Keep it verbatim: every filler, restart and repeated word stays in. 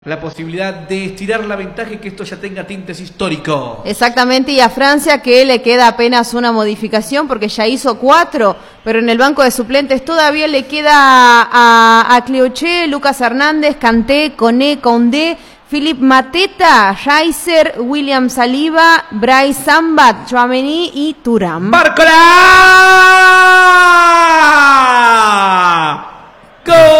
La posibilidad de estirar la ventaja y que esto ya tenga tintes históricos. Exactamente, y a Francia que le queda apenas una modificación porque ya hizo cuatro, pero en el banco de suplentes todavía le queda a, a Cleoché, Lucas Hernández, Kanté, Koné, Koundé, Philippe Mateta, Reiser, William Saliba, Bryce Sambat, Tchouaméni y Thuram. ¡Bárcola! ¡Gol!